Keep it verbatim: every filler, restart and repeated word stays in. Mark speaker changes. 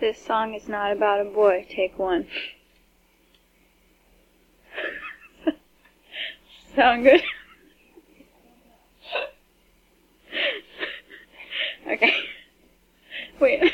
Speaker 1: This song is not about a boy. Take one. Sound good? Okay. Wait.